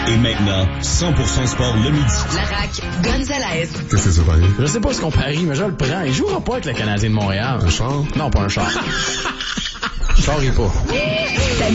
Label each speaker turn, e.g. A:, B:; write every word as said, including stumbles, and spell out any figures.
A: Et maintenant, cent pour cent sport le midi.
B: La R A C Gonzalez.
C: Qu'est-ce que c'est pareil?
D: Je sais pas ce qu'on parie, mais je le prends. Il jouera pas avec le Canadien de Montréal.
C: Un char?
D: Non, pas un char. Je charrie pas.